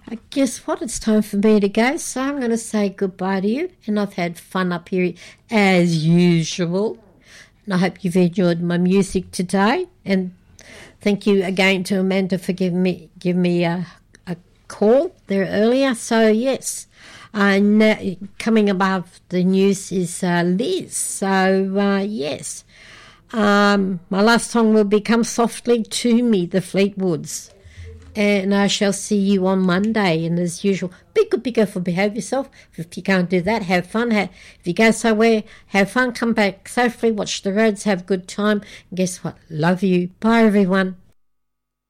I guess what? It's time for me to go, so I'm going to say goodbye to you, and I've had fun up here as usual. And I hope you've enjoyed my music today, and thank you again to Amanda for giving me a call there earlier. So, yes, now, coming above the news is Liz. So, yes, my last song will be Come Softly to Me, the Fleetwoods. And I shall see you on Monday. And as usual, be good, be careful, behave yourself. If you can't do that, have fun. If you go somewhere, have fun, come back safely, watch the roads, have a good time. And guess what? Love you. Bye, everyone.